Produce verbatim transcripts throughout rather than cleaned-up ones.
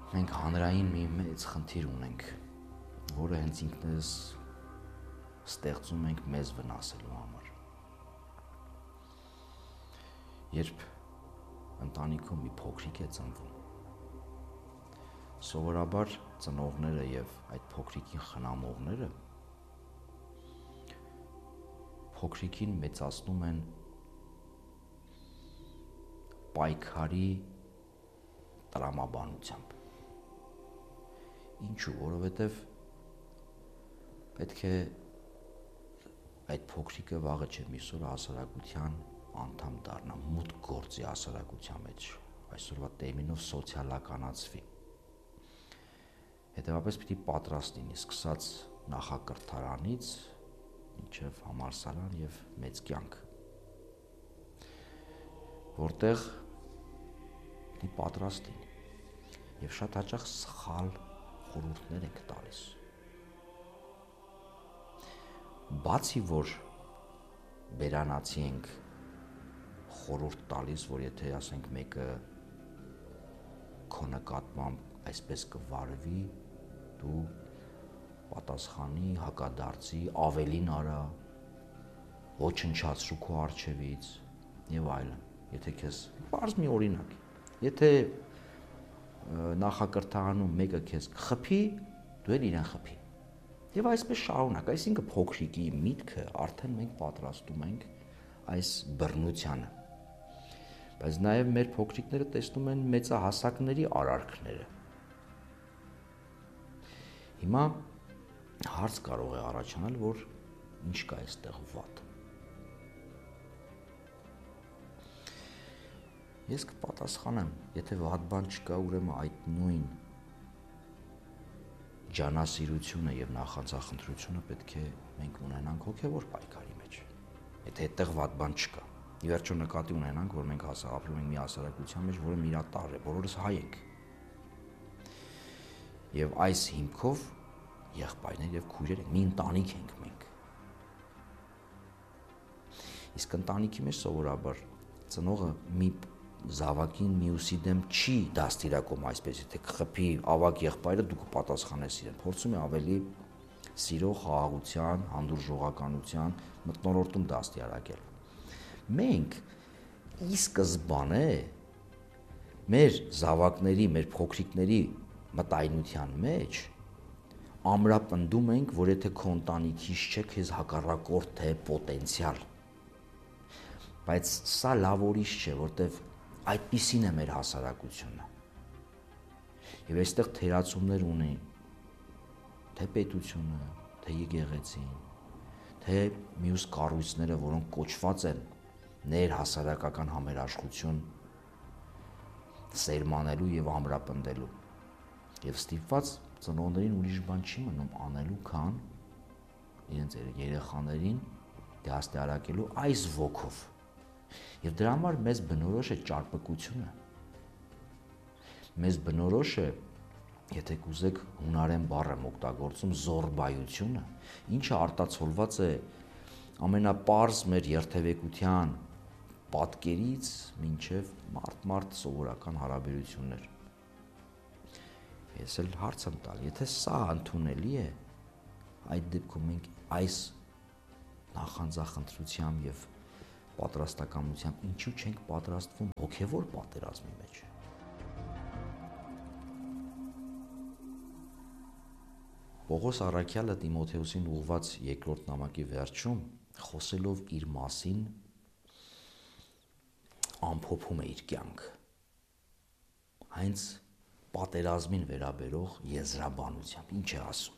մենք հանրային մի մեծ խնդիր ունենք, որը հենց ինքներս ստեղծում ենք մեզ վնասելու համար։ Երբ ընտանիքում մի փոքրիկ է ծնվում, սովորաբար ծնողները եւ այդ փոքրիկին խնամողները փոքրիկին մեծացնում են պայքարի տրամաբանությամբ։ Ինչու՞, որովհետեւ պետք է այդ փոքրիկը վաղը չէ միսօր հասարակության անդամ դառնա, մուտք գործի հասարակության մեջ, այսօրվա տերմինով սոցիալականացվի։ Հետևաբար պիտի պատրաստ լինի, սկսած նախակրթարանից մինչև համալսարան եւ մեծ կյանք, որտեղ պիտի պատրաստ լինի եւ շատ հաճախ սխալ խորհուրդներ ենք տալիս։ Բացի որ բերանացի ենք խորհուրդ տալիս, որ եթե ասենք մեկը քո նկատմամբ այսպես կվարվի, դու պատասխանի, հակադարձի, ավելին արա, ոչնչացրու քո առջևից եւ այլն։ Եթե քեզ բարձ մի օրինակ, եթե նախակրթարանում մեկը քեզ խփի, դու էլ իրեն խփի։ Եվ այսպես շարունակ, այսինքն փոքրիկի միտքը արդեն մենք պատրաստում ենք այս բռնությանը։ Բայց նաեւ մեր փոքրիկները տեսնում են մեծահասակների արարքները։ Հիմա հարց կարող է առաջանալ, որ ինչ կա այստեղ վատ։ Ես կպատասխանեմ, եթե վատ բան չկա, ուրեմն այդ նույն ջանասիրությունը եւ նախանձախնդրությունը պետք է մենք ունենանք հոգեվոր պայքարի մեջ։ Եթե այդտեղ վատ բան չկա։ Ի վերջո նկատի ունենանք, որ մենք հասարակապետում ենք մի հասարակության մեջ, որը միատարր է, բոլորս հայ ենք։ Եվ այս հիմքով եղբայրներ եւ քույրեր ենք, մի ընտանիք ենք մենք։ Իսկ ընտանիքի մեջ սովորաբար ծնողը մի զավակին մյուսի դեմ չի դաստիարակում այսպես, եթե խփի ավակ եղբայրը դու կպատասխանես իրեն, փորձում է ավելի սիրո, խաղաղության, հանդուրժողականության մթնոլորտում դաստիարակել։ Մենք ի սկզբանե մեր զավակների, մեր փոքրիկների մտայնության մեջ ամրապնդում ենք, որ եթե քո ընտանիքից չէ, քեզ հակառակորդ է պոտենցիալ։ Բայց սա լավ ուրիշ չէ, որտեվ այդպիսին է մեր հասարակությունը։ Եվ այստեղ թերացումներ ունի թե պետությունը, թե եկեղեցին, թե մյուս կառույցները, որոնք կոչված են ներհասարակական համերաշխություն սերմանելու եւ ամրապնդելու։ Եվ ստիպված ծնողներին ուրիշ բան չի մնում անելու, քան իրենց երեխաներին դաստիարակելու այս ոգով։ Եվ դրա համար մեզ բնորոշ է ճարպկությունը։ Մեզ բնորոշ է, եթե կուզեք հունարեն բառ եմ օգտագործում, զոռբայությունը, ինչը արտացոլված է ամենապարզ մեր երթևեկության պատկերից մինչև մարդ-մարդ սովորական հարաբերություններ։ Ես էլ հարց եմ տալ, եթե սա ընդունելի է, այդ դեպքում մենք այս նախանձախնդրությամբ եւ պատրաստակամությամբ ինչու չենք պատրաստվում հոգեվոր պատերազմի մեջ։ Պողոս առաքյալը Տիմոթեոսին ուղված երկրորդ նամակի վերջում խոսելով իր մասին ամփոփում է իր կյանքը։ Հենց պատերազմին վերաբերող եզրաբանությամբ ինչ է ասում։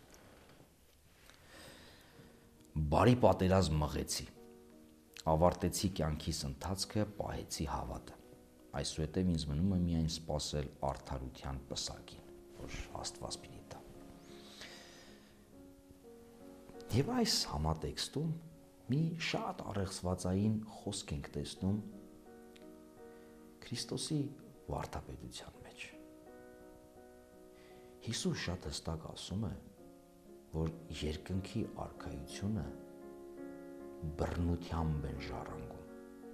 Բարի պատերազմ մղեցի, ավարտեցի կյանքիս ընթացքը, պահեցի հավատը։ Այսուհետև ինձ մնում է միայն սպասել արդարության պսակին, որ Աստված պիտի տա։ Եվ այս համատեքստում մի շատ առեղծվածային խոսք ենք տեսնում Քրիստոսի վարդապետության մեջ։ Հիսուս շատ հստակ ասում է, որ երկնքի արքայությունը բռնությամբ են ժառանգում։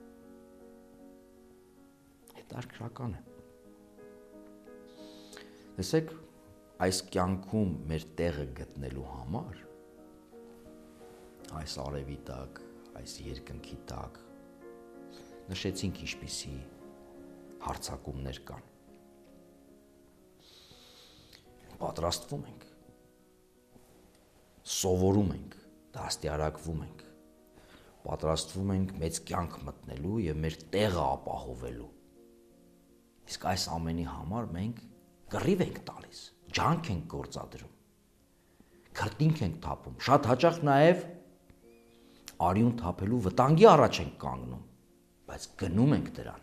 Հետաքրքրական է։ Տեսեք, այս կյանքում մեր տեղը գտնելու համար, այս արևի տակ, այս երկնքի տակ, նշեցինք ինչպիսի հարցակումներ կան։ Պատրաստվում ենք, սովորում ենք, դաստիարակվում ենք, պատրաստվում ենք մեծ կյանք մտնելու և մեր տեղը ապահովելու։ Իսկ այս ամենի համար մենք կռիվ ենք տալիս, ջանք ենք գործադրում, քրտինք ենք թափում, շատ հաճախ նաև արյուն թափելու վտանգի առաջ ենք կանգնում, բայց գնում ենք դրան։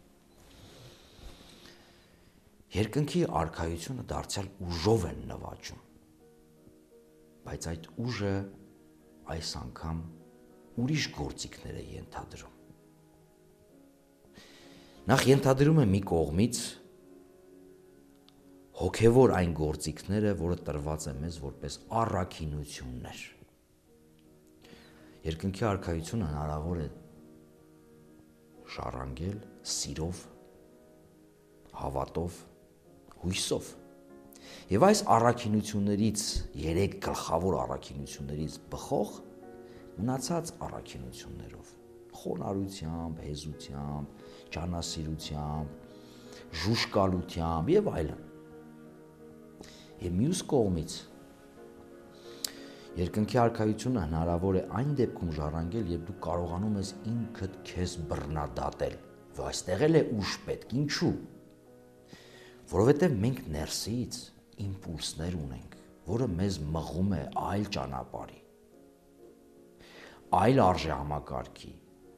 Երկնքի արքայությունը դարձյալ ուժով են նվաճում, բայց այդ ուժը այս անգամ ուրիշ գործիքներ է ենթադրում։ Նախ ենթադրում է մի կողմից հոգևոր այն գործիքները, որը տրված է մեզ որպես առաքինություններ։ Երկնքի արքայությունը հնարավոր է ժառանգել սիրով, հավատով, հույսով։ Եվ այս առաքինություններից, երեք գլխավոր առաքինություններից բխող մնացած առաքինություններով, խոնարհությամբ, հեզությամբ, ջանասիրությամբ, ժուժկալությամբ եւ այլն։ Եվ մյուս կողմից երկնքի արքայությունը հնարավոր է այն դեպքում ժառանգել, երբ դու կարողանում ես ինքդ քեզ բռնադատել։ Ու այստեղ էլ է ուժ պետք, ինչու՞։ Որովհետև մենք ներսից իմպուլսներ ունենք, որը մեզ մղում է այլ ճանապարհի, այլ արժեհամակարգի։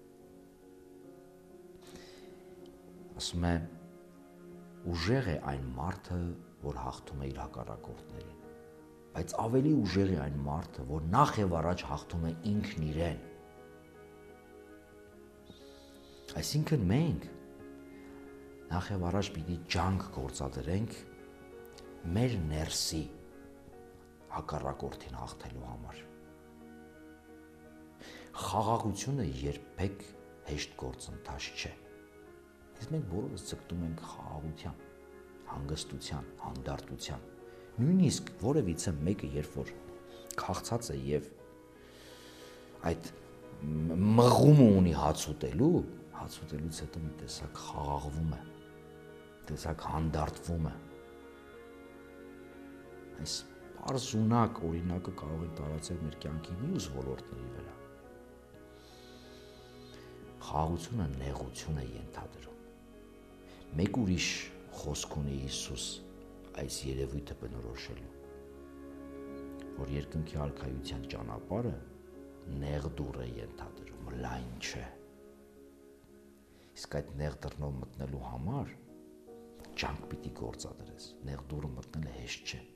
Ասում է, ուժեղ է այն մարդը, որ հաղթում է իր հակառակորդներին, բայց ավելի ուժեղ է այն մարդը, որ նախ եւ առաջ հաղթում է ինքն իրեն։ Այսինքն մենք նախ եւ առաջ պիտի ջանք գործադրենք մեր ներսի հակառակորդին հաղթելու համար։ Խաղաղությունը երբեք հեշտ գործընթաց չէ։ Իսկ մենք բոլորս ձգտում ենք խաղաղության, հանգստության, հանդարտության։ Նույնիսկ որևիցե մեկը, երբ որ քաղցած է եւ այդ մղումը ունի հաց ուտելու, հաց ուտելուց հետո մի տեսակ խաղաղվում է, տեսակ հանդարտվում է։ Այս պարզունակ օրինակը կարող է տարածել մեր կյանքի մյուս ոլորտների վրա։ Խաղաղությունը նեղություն է ենթադրում։ Մեկ ուրիշ խոսք ունի Հիսուս այս երևույթը բնորոշելու, որ երկնքի արքայության ճանապարհը նեղ դուռ է ենթադրում, լայն չէ։ Իսկ այդ նեղ դռնով մտնելու համար ջանք պիտի գործադրես, նեղ դուռը մտնելը հեշտ չէ։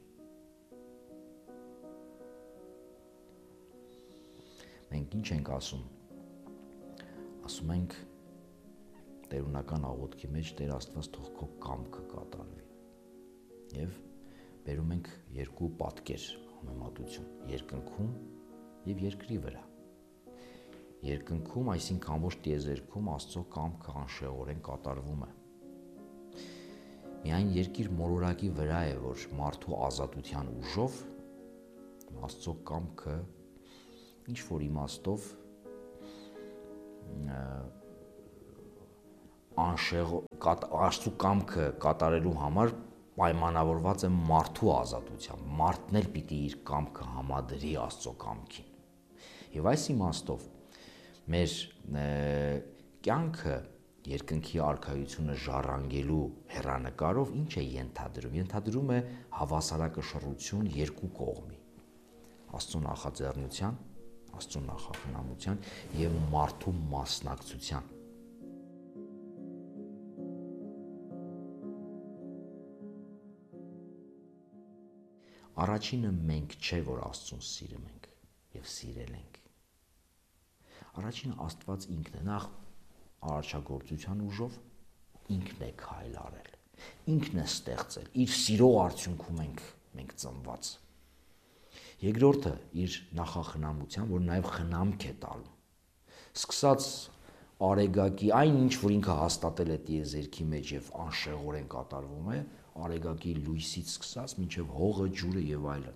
Մենք ինչ ենք ասում։ Ասում ենք տերունական աղոթքի մեջ Տեր Աստված թող քո կամքը կատարվի։ Եվ բերում ենք երկու պատկեր համեմատություն՝ երկնքում եւ երկրի վրա։ Երկնքում, այսինքն ամբողջ տիեզերքում Աստծո կամքը անշեղորեն կատարվում է։ Միայն երկիր մոլորակի վրա է, որ մարդու ազատության ուժով Աստծո կամքը ինչ որ իմաստով անշեղ Աստծո կամքը կատարելու համար պայմանավորված է մարդու ազատությամբ, մարդն էլ պիտի իր կամքը համադրի Աստծո կամքին։ Եվ այս իմաստով մեր կյանքը երկնքի արքայությունը ժառանգելու հեռանկարով ինչ է ենթադրում։ Ենթադրում է հավասարակշռություն երկու կողմի՝ Աստծո նախաձեռնության, Աստծո նախախնամության եւ մարդու մասնակցության։ Առաջինը մենք չէ, որ Աստծուն սիրում ենք եւ սիրել ենք։ Առաջինը Աստված ինքն է, նախ արարչագործության ուժով ինքն է քայլ արել, ինքն է ստեղծել, իր սիրո արդյունքում ենք մենք ծնված։ Երկրորդը իր նախախնամության, որ նաև խնամք է տալու։ Սկսած արեգակի այն ինչ որ ինքը հաստատել է տիեզերքի մեջ եւ անշեղորեն կատարվում է, արեգակի լույսից սկսած մինչեւ հողը, ջուրը եւ այլն։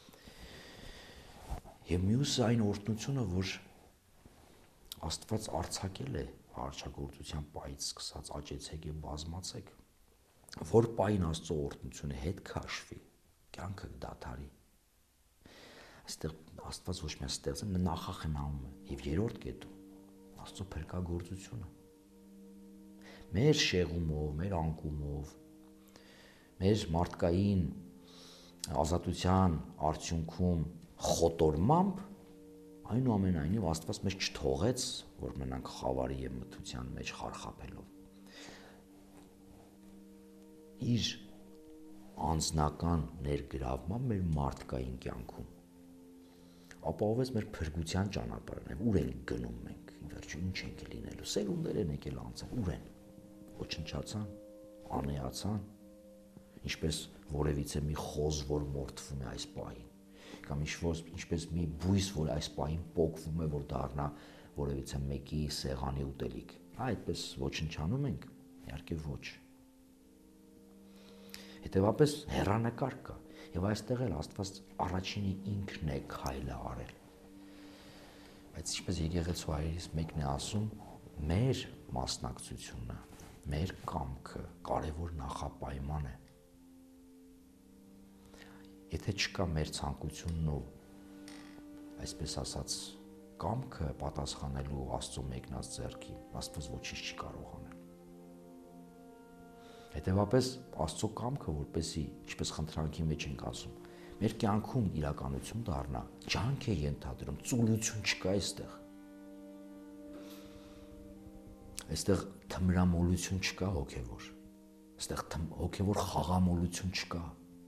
Եվ մյուսը այն օրհնությունը, որ Աստված արձակել է արարչագործության պայից սկսած, աճեցեք եւ բազմացեք, որ պայն Աստծո օրհնությունը հետ քաշվի, կյանքը դադարի։ Այստեղ Աստված ոչ միայն ստեղծել, նա նախախնայում է եւ երրորդ կետում Աստծո փրկագործությունը։ Մեր շեղումով, մեր անկումով, մեր մարդկային ազատության արդյունքում խոտորմամբ, այնուամենայնիվ Աստված մեզ չթողեց, որ մնանք խավարի եւ մթության մեջ խարխափելով։ Իր անձնական ներգրավմամբ մեր մարդկային կյանքում ապահովեց մեր փրկության ճանապարհը, ուր ենք գնում մենք, ի վերջո ինչ ենք լինելու, սերունդներ են եկել անցել, ուր են, ոչնչացան, անեացան, ինչպես որևիցե մի խոզ, որ մորթվում է այս պահին, կամ ինչպես մի բույս, որ այս պահին պոկվում է, որ դառնա որևիցե մեկի սեղանի ուտելիք, այդպես ոչնչանում ենք, իհարկե ոչ։ Հետևաբար հեռանկար կա, եւ այստեղ էլ Աստված առաջինի ինքն է քայլը արել։ Բայց ինչպես եկեղեցու հայրերից մեկն է ասում, մեր մասնակցությունը, մեր կամքը կարևոր նախապայման է։ Եթե չկա մեր ցանկությունն ու այսպես ասած կամքը պատասխանելու Աստծո մեկնած ձեռքին, Աստված ոչինչ չի կարող անել։ Հետևաբար Աստծո կամքը, որպեսի, ինչպես խնդրանքի մեջ ենք ասում, մեր կյանքում իրականություն դառնա, ջանք է ենթադրում, ծուլություն չկա այստեղ։ Այստեղ թմրամոլություն չկա հոգևոր, այստեղ հոգևոր խաղամոլություն չկա։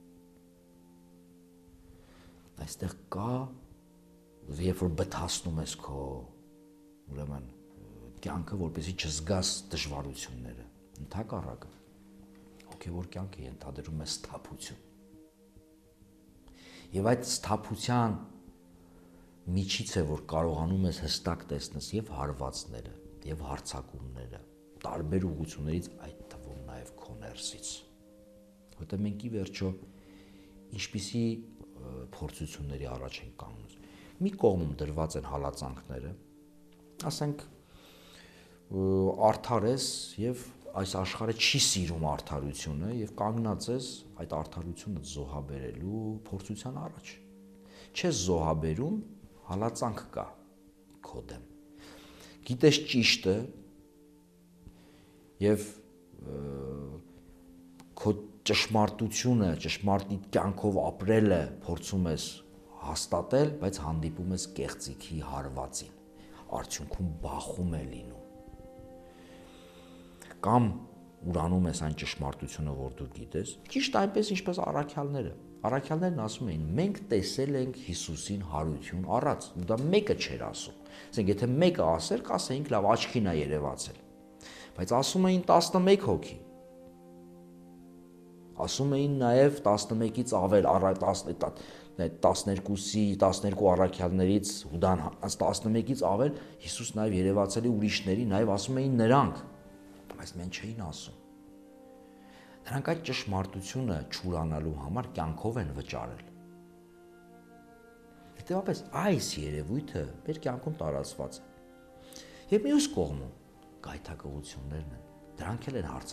Այստեղ կա, երբ որ բթացնում ես քո, ուրեմն, կյանքը, որպեսի չզգաս դժվարությունները, ընդհակառակը հոգևոր կյանքը ենթադրում է սթափություն։ Եվ այդ սթափության միջից է, որ կարողանում ես հստակ տեսնես եւ հարվածները, եւ հարձակումները, տարբեր ուղղություններից, այդ թվում նաեւ քո ներսից։ Որտեղ մենք ի վերջո ինչպիսի փորձությունների առաջ ենք կանգնում։ Մի կողմում դրված են հալածանքները, ասենք արդար ես եւ այս աշխարհը չի սիրում արդարությունը եւ կանգնած ես այդ արդարությունը զոհաբերելու փորձության առաջ։ Չես զոհաբերում, հալածանք կա քո դեմ։ Գիտես ճիշտը եւ քո ճշմարտությունը, ճշմարտի կյանքով ապրելը փորձում ես հաստատել, բայց հանդիպում ես կեղծիքի հարվածին։ Արդյունքում բախում է լինում։ Կամ ուրանում ես այն ճշմարտությունը, որ դու գիտես, ճիշտ այնպես ինչպես առաքյալները։ Առաքյալներն ասում էին, մենք տեսել ենք Հիսուսին հարություն առած, դա մեկը չէր ասում։ Ասենք, եթե մեկը ասեր, կասեինք, լավ, աչքին է երևացել։ Բայց ասում էին տասնմեկ հոգի։ Ասում էին նաև տասնմեկից ավել, տասներկուսի, տասներկու առաքյալներից Հուդան տասնմեկից ավել Հիսուս նաև երևացել է ուրիշների, նաև ասում էին նրանք, բայց մենք չէին ասում։ Նրանք այդ ճշմարտությունը չուրանալու համար կյանքով են վճարել։ Հետևաբար այս երևույթը մեր կյանքում տարածված է։ Եվ մյուս կողմում գայթակղություններն են, դրանք էլ են հարց